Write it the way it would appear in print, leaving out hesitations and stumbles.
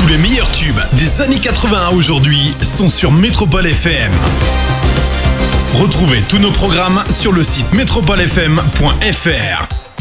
Tous les meilleurs tubes des années 80 à aujourd'hui sont sur Métropole FM. Retrouvez tous nos programmes sur le site metropolefm.fr.